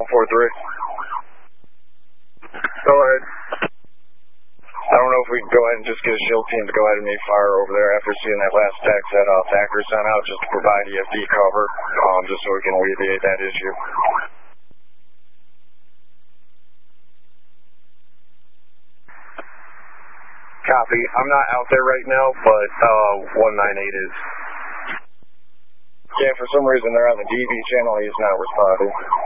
143. Go ahead. I don't know if we can go ahead and just get a shield team to go ahead and make fire over there after seeing that last text that Thacker sent out, just to provide EFD cover, just so we can alleviate that issue. Copy. I'm not out there right now, but 198 is. Yeah, for some reason they're on the DV channel. He's not responding.